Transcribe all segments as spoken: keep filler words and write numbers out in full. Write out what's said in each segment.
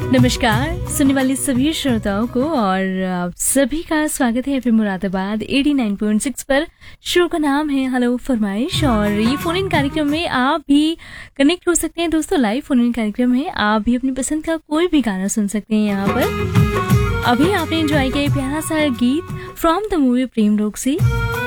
नमस्कार सुनने वाले सभी श्रोताओं को और आप सभी का स्वागत है FM Moradabad eighty nine point six पर। शो का नाम है हेलो फरमाइश और ये फोन इन कार्यक्रम में आप भी कनेक्ट हो सकते हैं। दोस्तों लाइव फोन इन कार्यक्रम है, आप भी अपनी पसंद का कोई भी गाना सुन सकते हैं यहाँ पर। अभी आपने एंजॉय किया प्यारा सा गीत फ्रॉम द मूवी प्रेम रोग से।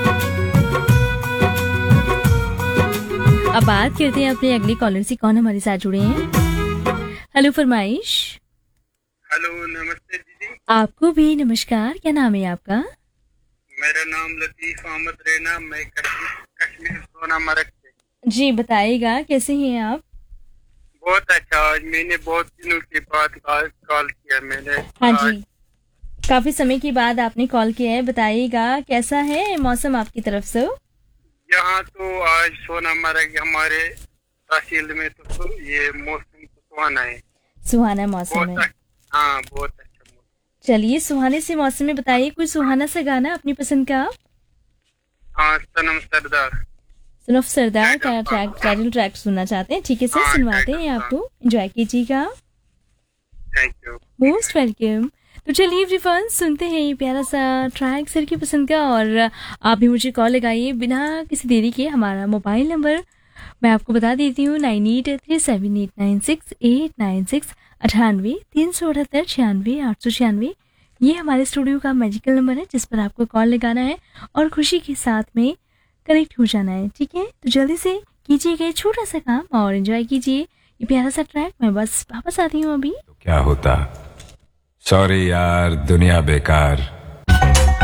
अब बात करते हैं अपने अगले कॉलर से, कौन हमारे साथ जुड़े हैं। हेलो फरमाइश। हेलो नमस्ते दीदी। आपको भी नमस्कार, क्या नाम है आपका? मेरा नाम लतीफ अहमद रेना, मैं कश्मीर सोनामर्ग से। जी बताइएगा कैसे हैं आप? बहुत अच्छा, आज मैंने बहुत दिनों के बाद कॉल किया मैंने। हाँ जी, काफी समय के बाद आपने कॉल किया है, बताइएगा कैसा है मौसम आपकी तरफ से? यहाँ तो आज सोनामर्ग हमारे तहसील में तो ये मौसम सुहाना है, सुहाना मौसम है। हाँ बहुत अच्छा मौसम। चलिए सुहाने से मौसम में बताइए कोई सुहाना सा गाना अपनी पसंद का। हाँ सनम सरदार, सनम सरदार का ट्रैक टाइटल ट्रैक सुनना चाहते हैं? ठीक है सर, सुनवाते हैं आपको, एंजॉय कीजिएगा। Thank you, most welcome. तो चलिए एवरीवन सुनते हैं ये प्यारा सा ट्रैक सर की पसंद का, और आप भी मुझे कॉल लगाइए बिना किसी देरी के। हमारा मोबाइल नंबर मैं आपको बता देती हूँ, nine eight three seven eight nine six eight nine six अठानवे तीन सौ अठहत्तर छियानवे आठ सौ छियानवे। ये हमारे स्टूडियो का मैजिकल नंबर है जिस पर आपको कॉल लगाना है और खुशी के साथ में कनेक्ट हो जाना है। ठीक है, तो जल्दी से कीजिएगा ये छोटा सा काम और एंजॉय कीजिए ये प्यारा सा ट्रैक। मैं बस वापस आती हूँ अभी। क्या होता, सॉरी यार दुनिया बेकार।